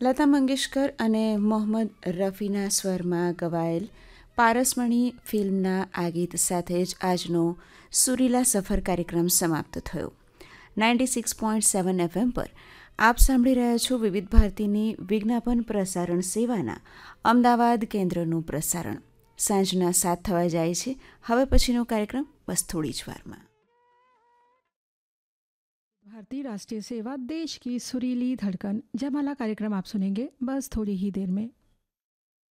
લતા મંગેશકર અને મોહમ્મદ રફીના સ્વરમાં ગવાયેલ પારસમણી ફિલ્મના આ ગીત સાથે જ આજનો સુરીલા સફર કાર્યક્રમ સમાપ્ત થયો. 96.7 FM પર આપ સાંભળી રહ્યા છો વિવિધ ભારતીની વિજ્ઞાપન પ્રસારણ સેવાના અમદાવાદ કેન્દ્રનું પ્રસારણ. સાંજના 7 થવા જાય છે. હવે પછીનો કાર્યક્રમ બસ થોડી જ વારમાં. भारतीय राष्ट्रीय सेवा देश की सुरीली धड़कन जयमाला कार्यक्रम आप सुनेंगे बस थोड़ी ही देर में.